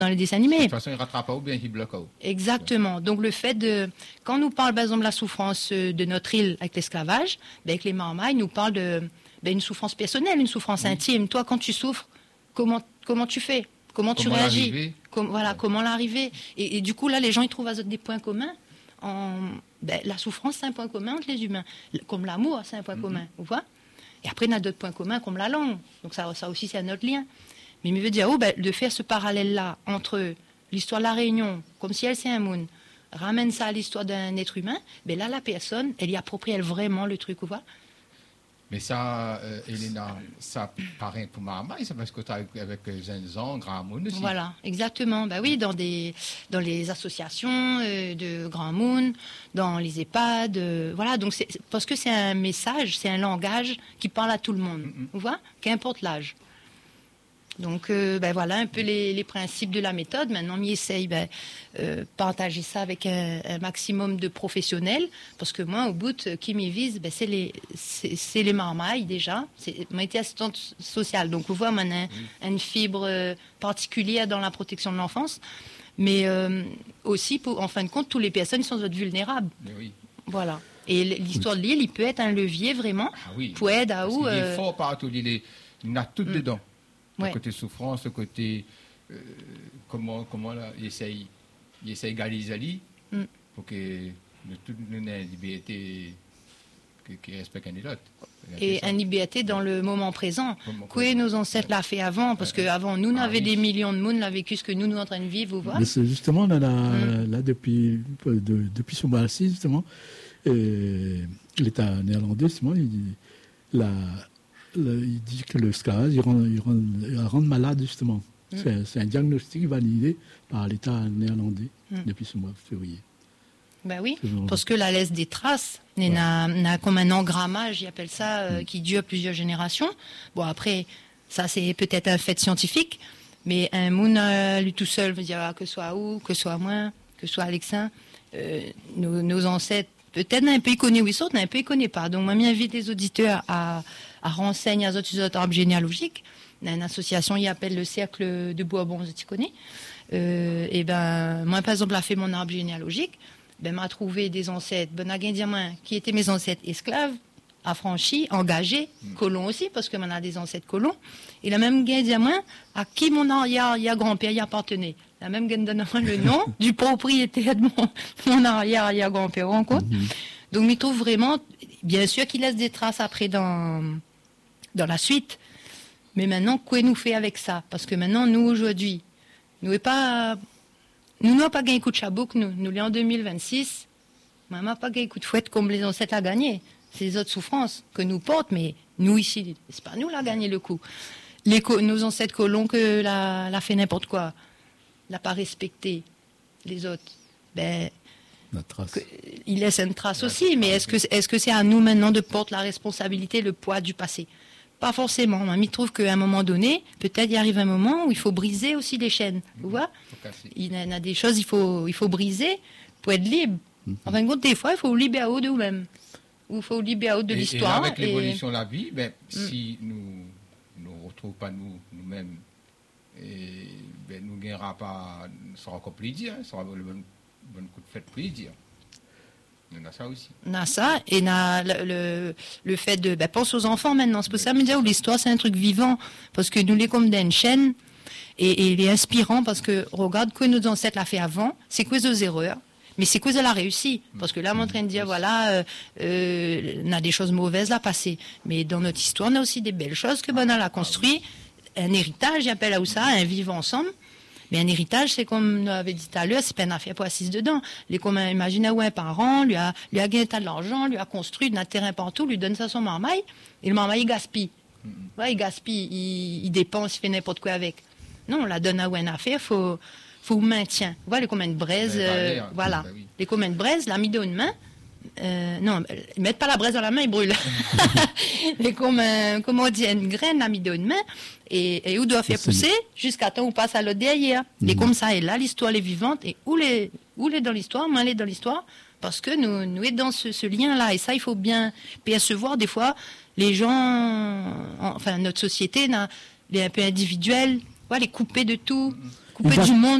dans les dessins animés. De toute façon, il rattrape pas ou bien il bloque. Exactement. Donc le fait de, quand on nous parle par exemple de la souffrance de notre île avec l'esclavage, ben, avec les marmailles, nous parle de une souffrance personnelle, une souffrance intime. Toi, quand tu souffres, comment tu fais? Comment tu réagis? Comment l'arriver? Et du coup, là, les gens ils trouvent des points communs. La souffrance, c'est un point commun entre les humains. Comme l'amour, c'est un point commun. Vous voyez? Et après, on a d'autres points communs comme la langue. Donc ça aussi, c'est un autre lien. Mais il veut dire, de faire ce parallèle-là entre l'histoire de la Réunion, comme si elle c'est un monde, ramène ça à l'histoire d'un être humain, là, la personne, elle y approprie vraiment le truc, vous voyez? Mais ça, Elena, ça paraît pour Marmaille, c'est parce que tu as avec Zenzan, Grand Moon aussi. Voilà, exactement. Oui, dans les associations de Grand Moon, dans les EHPAD, voilà. Donc parce que c'est un message, c'est un langage qui parle à tout le monde, vous voyez, qu'importe l'âge. Donc, voilà un peu les principes de la méthode. Maintenant, on essaye partager ça avec un maximum de professionnels. Parce que moi, au bout, qui m'y vise, c'est les marmailles déjà. Moi, été assistante sociale. Donc, vous voyez, on a une fibre particulière dans la protection de l'enfance. Mais aussi, en fin de compte, toutes les personnes sont vulnérables. Oui. Voilà. Et l'histoire de l'île, il peut être un levier vraiment pour aider à où... Il est fort partout. Il a tout dedans. Le côté souffrance, le côté comment là, il essaye d'égaliser pour que tout le monde ait une liberté qui respecte un et l'autre. Et une liberté dans le moment présent. Que nos ancêtres l'ont fait avant, parce qu'avant, nous, on avait des millions de monde, l'a vécu ce que nous en train de vivre, vous voyez. Mais c'est justement, là, depuis ce mois-ci, justement, l'État néerlandais, justement, il dit que l'esclavage, il rend malade, justement. C'est un diagnostic validé par l'État néerlandais depuis ce mois de février. Oui, parce que la laisse des traces n'a comme un engrammage, ils appellent ça, qui dure plusieurs générations. Bon, après, ça, c'est peut-être un fait scientifique, mais un monde, lui tout seul, veut dire que ce soit où, que ce soit moi, que ce soit Alexin, nos ancêtres, peut-être un peu connus, oui, un peu connus pas. Donc, moi, j'invite les auditeurs à renseigner à autres arbres généalogiques. On a une association qui appelle le Cercle de Bourbon, tu connais. Moi, par exemple, j'ai fait mon arbre généalogique. M'a trouvé des ancêtres, qui étaient mes ancêtres esclaves, affranchis, engagés, colons aussi, parce que m'en a des ancêtres colons. Et la même Guindiamoin à qui mon arrière-grand-père y appartenait. La même donne le nom du propriétaire de mon arrière-grand-père, encore. Donc, il trouve vraiment, bien sûr qu'il laisse des traces après dans la suite. Mais maintenant, quoi nous fait avec ça? Parce que maintenant, nous, aujourd'hui, nous n'avons pas gagné coup de chabouk, nous l'avons en 2026. Nous n'avons pas gagné coup de fouette comme les ancêtres l'ont gagné. C'est les autres souffrances que nous portent, mais nous ici, c'est pas nous qui l'avons gagné le coup. Nos ancêtres colons que l'a fait n'importe quoi, l'a pas respecté les autres. La trace. Il laisse une trace aussi, mais est-ce que c'est à nous maintenant de porter la responsabilité, le poids du passé? Pas forcément. Mamie trouve qu'à un moment donné, peut-être il arrive un moment où il faut briser aussi les chaînes. Vous voyez? Il y a des choses il faut briser pour être libre. En fin de compte, des fois, il faut libérer de nous-mêmes. Ou il faut libérer de l'histoire. Et avec l'évolution de la vie, si nous ne retrouvons pas nous-mêmes, nous ne gagnera pas, ça sera encore plaisir, ça sera le bon coup de fête plaisir. On a ça aussi. On a ça, et on a le fait de... pense aux enfants maintenant. C'est pour ça que je me dis, l'histoire, c'est un truc vivant. Parce que nous, les comme d'une chaîne, et il est inspirant, parce que, regarde, que nos ancêtres l'ont fait avant, c'est quoi aux erreurs, mais c'est quoi elle a réussi. Parce que là, on est en train de dire, voilà, on a des choses mauvaises là passées. Mais dans notre histoire, on a aussi des belles choses que Bonal a construit. Un héritage, j'appelle à ça, un vivre ensemble. Mais un héritage, c'est comme on avait dit tout à l'heure, c'est pas une affaire pour assise dedans. Imaginez où un parent lui a gagné un tas de l'argent, lui a construit un terrain partout, lui donne ça à son marmaille, et le marmaille, il gaspille. Ouais, il gaspille, il dépense, il fait n'importe quoi avec. Non, on la donne à une affaire, faut maintien. Voilà, les communs de braise, voilà. Oui. Les communs de braise, la mis dans une main, non, ils mettent pas la braise dans la main, ils brûlent. Les communs, comment on dit, une graine, la mis dans une main, et où doit faire pousser jusqu'à temps où passe à l'autre derrière. Et comme ça, et là, l'histoire elle est vivante, et où est dans l'histoire, moi, elle est dans l'histoire, parce que nous est dans ce lien-là, et ça, il faut bien percevoir, des fois, les gens, enfin, notre société, elle est un peu individuelle, les couper de tout, couper du monde.